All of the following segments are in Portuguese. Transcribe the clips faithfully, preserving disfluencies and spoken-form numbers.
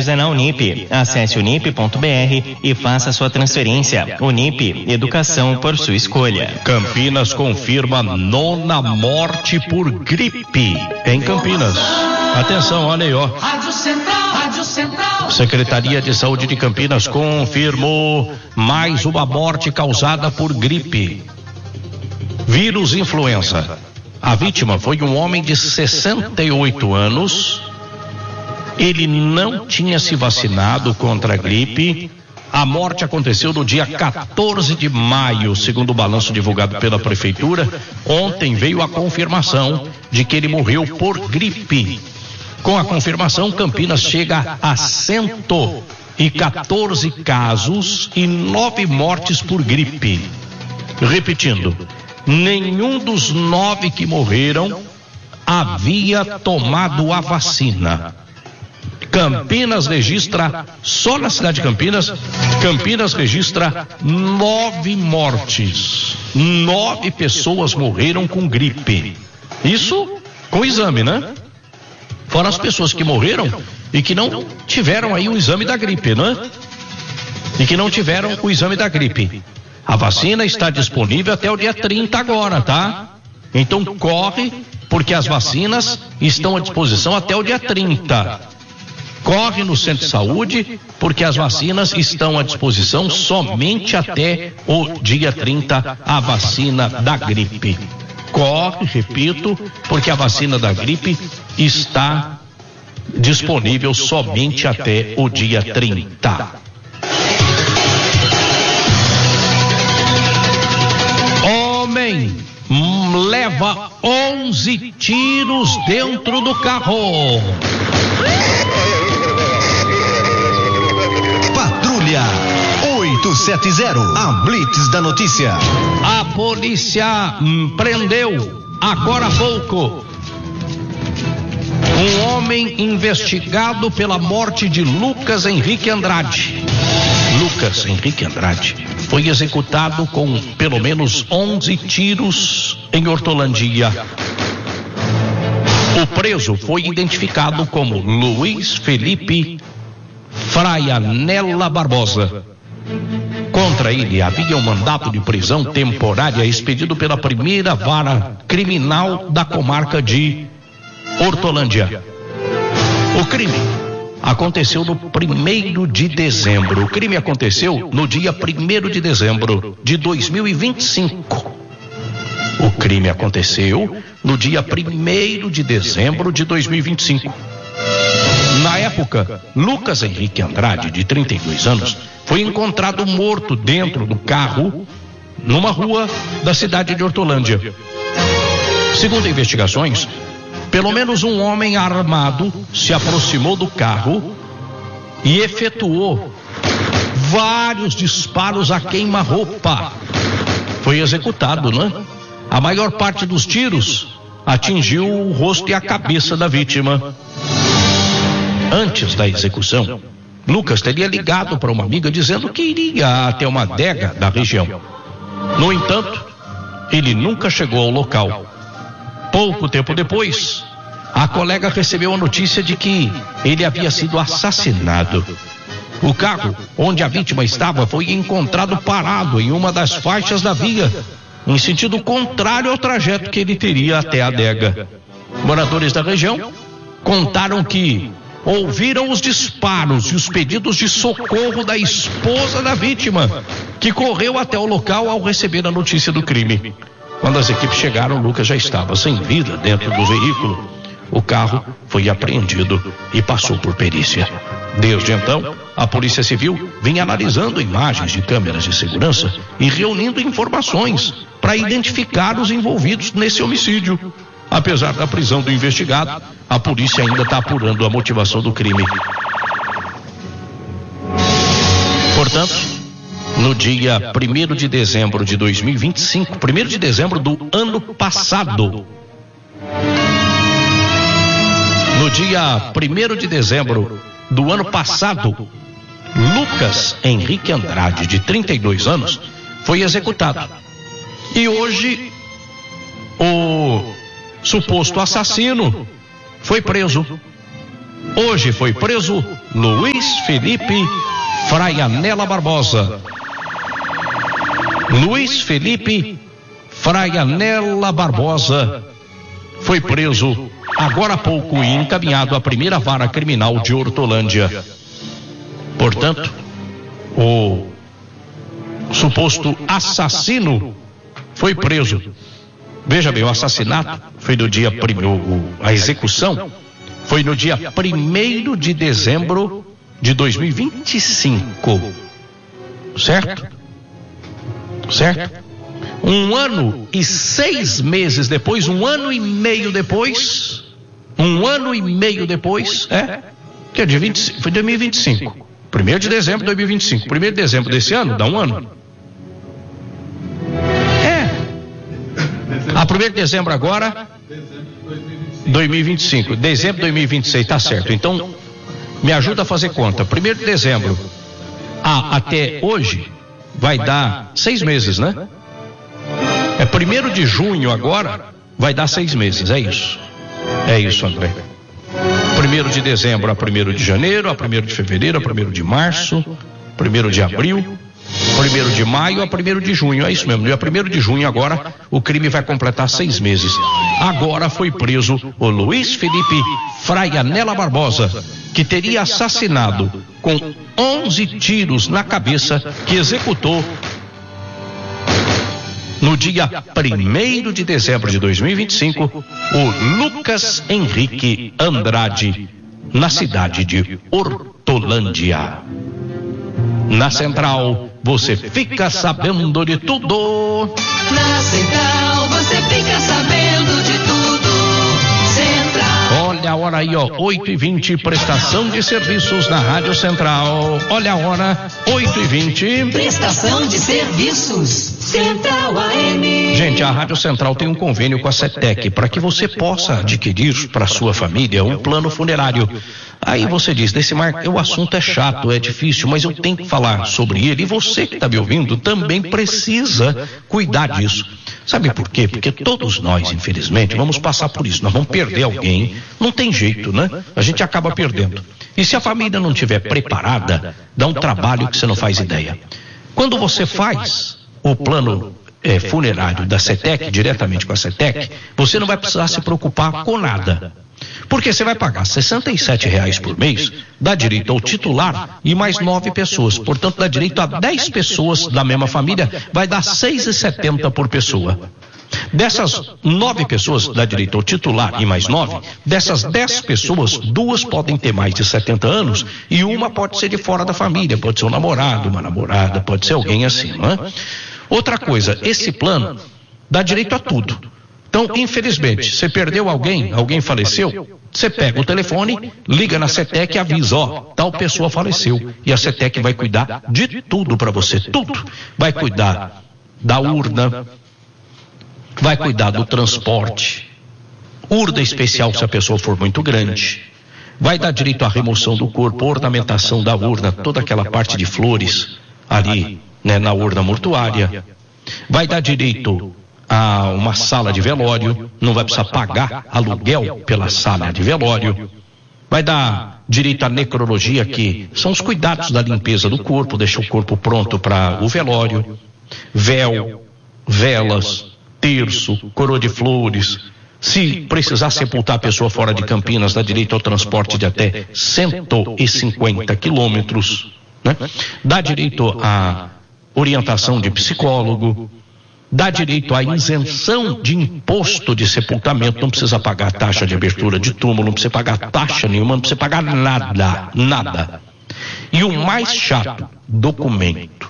Oportunidades é na Unip. Acesse unip ponto br e faça sua transferência. Unip, educação por sua escolha. Campinas confirma nona morte por gripe em Campinas. Atenção, olha aí, ó. Rádio Central, Rádio Central. Secretaria de Saúde de Campinas confirmou mais uma morte causada por gripe. Vírus influenza. A vítima foi um homem de sessenta e oito anos. Ele não tinha se vacinado contra a gripe. A morte aconteceu no dia quatorze de maio, segundo o balanço divulgado pela prefeitura. Ontem veio a confirmação de que ele morreu por gripe. Com a confirmação, Campinas chega a cento e quatorze casos e nove mortes por gripe. Repetindo, nenhum dos nove que morreram havia tomado a vacina. Campinas registra, só na cidade de Campinas, Campinas registra nove mortes. Nove pessoas morreram com gripe. Isso com exame, né? Fora as pessoas que morreram e que não tiveram aí o exame da gripe, né? E que não tiveram o exame da gripe. A vacina está disponível até o dia trinta agora, tá? Então corre, porque as vacinas estão à disposição até o dia trinta. Corre no centro de saúde, porque as vacinas estão à disposição somente até o dia trinta, a vacina da gripe. Corre, repito, porque a vacina da gripe está disponível somente até o dia trinta. Homem leva onze tiros dentro do carro. Patrulha oito sete zero, a Blitz da notícia. A polícia hum, prendeu agora há pouco um homem investigado pela morte de Lucas Henrique Andrade. Lucas Henrique Andrade foi executado com pelo menos onze tiros em Hortolândia. O preso foi identificado como Luiz Felipe Fraianella Barbosa. Contra ele havia um mandato de prisão temporária expedido pela primeira vara criminal da comarca de Hortolândia. O crime aconteceu no primeiro de dezembro. O crime aconteceu no dia primeiro de dezembro de dois mil e vinte e cinco. O crime aconteceu no dia primeiro de dezembro de dois mil e vinte e cinco. Na época, Lucas Henrique Andrade, de trinta e dois anos, foi encontrado morto dentro do carro numa rua da cidade de Hortolândia. Segundo investigações, pelo menos um homem armado se aproximou do carro e efetuou vários disparos a queima-roupa. Foi executado, né? A maior parte dos tiros atingiu o rosto e a cabeça da vítima. Antes da execução, Lucas teria ligado para uma amiga dizendo que iria até uma adega da região. No entanto, ele nunca chegou ao local. Pouco tempo depois, a colega recebeu a notícia de que ele havia sido assassinado. O carro onde a vítima estava foi encontrado parado em uma das faixas da via, em sentido contrário ao trajeto que ele teria até a adega. Moradores da região contaram que ouviram os disparos e os pedidos de socorro da esposa da vítima, que correu até o local ao receber a notícia do crime. Quando as equipes chegaram, Lucas já estava sem vida dentro do veículo. O carro foi apreendido e passou por perícia. Desde então, a Polícia Civil vinha analisando imagens de câmeras de segurança e reunindo informações para identificar os envolvidos nesse homicídio. Apesar da prisão do investigado, a polícia ainda está apurando a motivação do crime. Portanto, no dia primeiro de dezembro de dois mil e vinte e cinco, primeiro de dezembro do ano passado, no dia primeiro de dezembro do ano passado, Lucas Henrique Andrade, de trinta e dois anos, foi executado. E hoje, o suposto assassino foi preso. Hoje foi preso Luiz Felipe Fraianella Barbosa. Luiz Felipe Fraianella Barbosa foi preso agora há pouco e encaminhado à primeira vara criminal de Hortolândia. Portanto, o suposto assassino foi preso. Veja bem, o assassinato foi no dia primeiro, a execução foi no dia primeiro de dezembro de dois mil e vinte e cinco. Certo? Certo? Um ano e seis meses depois, um ano e meio depois, um ano e meio depois, é, que é de vinte, foi dois mil e vinte e cinco. primeiro de dezembro de dois mil e vinte e cinco. primeiro de dezembro desse ano, dá um ano. É. A primeiro de dezembro agora, dois mil e vinte e cinco. Dezembro de dois mil e vinte e seis, tá certo. Então, me ajuda a fazer conta. primeiro de dezembro a, até hoje vai dar seis meses, né? É primeiro de junho agora, vai dar seis meses, é isso. É isso, André. primeiro de dezembro a primeiro de janeiro, a primeiro de fevereiro, a primeiro de março, primeiro de abril, primeiro de maio a primeiro de junho, é isso mesmo. Dia primeiro de junho agora, o crime vai completar seis meses. Agora foi preso o Luiz Felipe Fraianella Barbosa, que teria assassinado com onze tiros na cabeça, que executou no dia primeiro de dezembro de dois mil e vinte e cinco, o Lucas Henrique Andrade, na cidade de Hortolândia. Na Central, você fica sabendo de tudo. Na Central, você fica sabendo de tudo. Central. Olha a hora aí, ó, oito e vinte, prestação de serviços na Rádio Central. Olha a hora, oito e vinte. Prestação de serviços, Central A M. Gente, a Rádio Central tem um convênio com a CETEC para que você possa adquirir para sua família um plano funerário. Aí você diz, Decimar, o assunto é chato, é difícil, mas eu tenho que falar sobre ele, e você que está me ouvindo também precisa cuidar disso. Sabe por quê? Porque todos nós, infelizmente, vamos passar por isso. Nós vamos perder alguém, não tem jeito, né? A gente acaba perdendo. E se a família não estiver preparada, dá um trabalho que você não faz ideia. Quando você faz o plano é, funerário da CETEC, diretamente com a CETEC, você não vai precisar se preocupar com nada. Porque você vai pagar sessenta e sete reais por mês, dá direito ao titular e mais nove pessoas. Portanto, dá direito a dez pessoas da mesma família, vai dar seis reais e setenta centavos por pessoa. Dessas nove pessoas, dá direito ao titular e mais nove, dessas dez pessoas, duas podem ter mais de setenta anos e uma pode ser de fora da família, pode ser um namorado, uma namorada, pode ser alguém assim, não é? Outra coisa, esse plano dá direito a tudo. Então, infelizmente, você perdeu alguém, alguém faleceu, você pega o telefone, liga na CETEC e avisa, ó, tal pessoa faleceu. E a CETEC vai cuidar de tudo para você, tudo. Vai cuidar da urna, vai cuidar do transporte, urna especial se a pessoa for muito grande, vai dar direito à remoção do corpo, ornamentação da urna, toda aquela parte de flores ali, né, na urna mortuária, vai dar direito a uma sala de velório, não vai precisar pagar aluguel pela sala de velório, vai dar direito à necrologia, que são os cuidados da limpeza do corpo, deixa o corpo pronto para o velório, véu, velas, terço, coroa de flores. Se precisar sepultar a pessoa fora de Campinas, dá direito ao transporte de até cento e cinquenta quilômetros, né? Dá direito à orientação de psicólogo, dá direito à isenção de imposto de sepultamento, não precisa pagar taxa de abertura de túmulo, não precisa pagar taxa nenhuma, não precisa pagar nada, nada. E o mais chato, documento.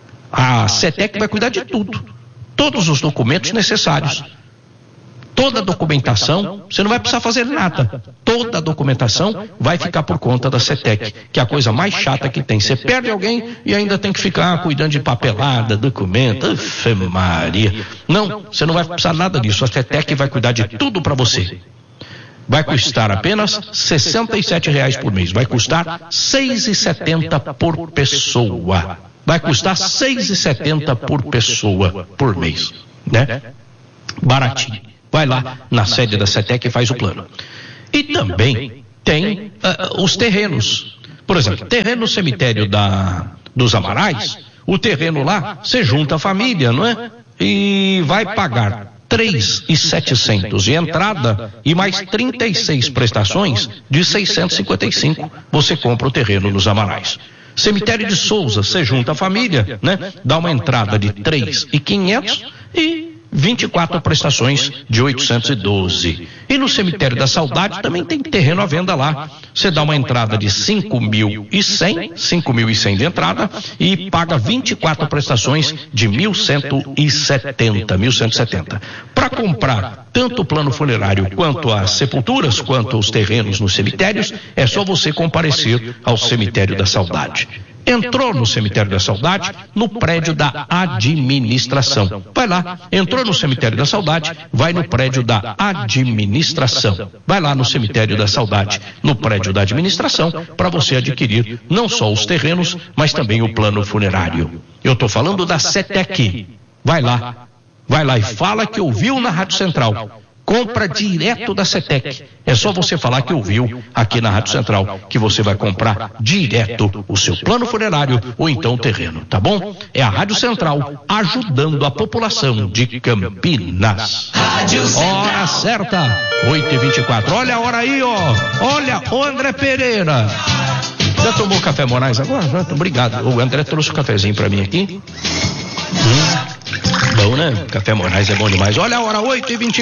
A CETEC vai cuidar de tudo, todos os documentos necessários. Toda a documentação, você não vai precisar fazer nada. Toda a documentação vai ficar por conta da CETEC, que é a coisa mais chata que tem. Você perde alguém e ainda tem que ficar cuidando de papelada, documento. Uf, Maria. Não, você não vai precisar nada disso. A CETEC vai cuidar de tudo para você. Vai custar apenas sessenta e sete reais por mês. Vai custar seis reais e setenta centavos por pessoa. Vai custar seis reais e setenta centavos por pessoa por mês, né? Baratinho. Vai lá na sede da CETEC e faz o plano. E também tem uh, os terrenos. Por exemplo, terreno no cemitério da, dos Amarais, o terreno lá, você junta a família, não é? E vai pagar três mil e setecentos de entrada e mais trinta e seis prestações de seiscentos e cinquenta e cinco. Você compra o terreno nos Amarais. Cemitério de Souza, você junta a família, né? Dá uma entrada de três mil e quinhentos e vinte e quatro prestações de oitocentos e doze. E no Cemitério da Saudade também tem terreno à venda lá. Você dá uma entrada de cinco mil e cem, cinco mil e cem de entrada e paga vinte e quatro prestações de mil cento e setenta, mil cento e setenta. Para comprar tanto o plano funerário quanto as sepulturas, quanto os terrenos nos cemitérios, é só você comparecer ao Cemitério da Saudade. Entrou no Cemitério da Saudade, no prédio da administração. Vai lá, entrou no Cemitério da Saudade, vai no prédio da administração. Vai lá no Cemitério da Saudade, no prédio da administração, para você adquirir não só os terrenos, mas também o plano funerário. Eu estou falando da CETEC. Vai lá, vai lá e fala que ouviu na Rádio Central. Compra direto da CETEC. É só você falar que ouviu aqui na Rádio Central, que você vai comprar direto o seu plano funerário ou então o terreno, tá bom? É a Rádio Central ajudando a população de Campinas. Rádio Central. Hora certa, oito e vinte e quatro. Olha a hora aí, ó. Olha, o André Pereira. Já tomou café Moraes agora? Já, obrigado. O André trouxe um cafezinho pra mim aqui. Hum. Bom, né? Café Moraes é bom demais. Olha a hora, oito e vinte e quatro.